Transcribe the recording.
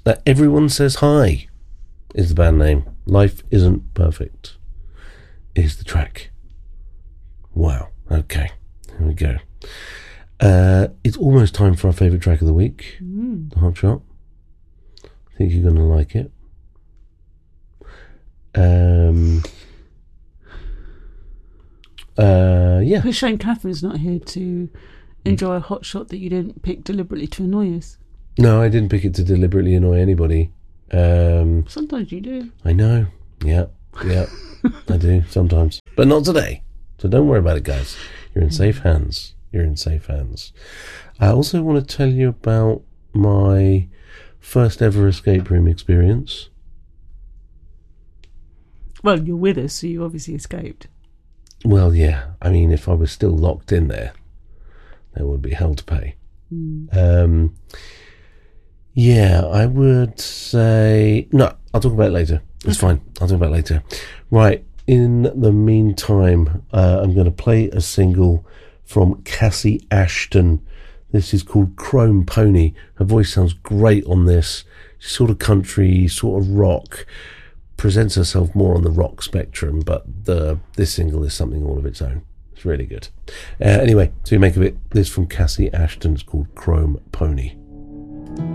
Everyone Says Hi is the band name. Life Isn't Perfect is the track. Wow. Okay. Here we go. It's almost time for our favourite track of the week. The Hot Shot. I think you're going to like it. Yeah. It's a shame Catherine's not here to enjoy a hot shot that you didn't pick deliberately to annoy us. No, I didn't pick it to deliberately annoy anybody. Sometimes you do. I know. Yeah. I do sometimes, but not today. So don't worry about it, guys. You're in safe hands. I also want to tell you about my first ever escape room experience. Well, you're with us, so you obviously escaped. Well, yeah. I mean, if I was still locked in there would be hell to pay. Yeah, I would say... No, I'll talk about it later. It's fine. I'll talk about it later. Right, in the meantime, I'm going to play a single from Cassie Ashton. This is called Chrome Pony. Her voice sounds great on this. She's sort of country, sort of rock. Presents herself more on the rock spectrum, but this single is something all of its own. It's really good. Anyway, so you make of it. This from Cassie Ashton. It's called Chrome Pony.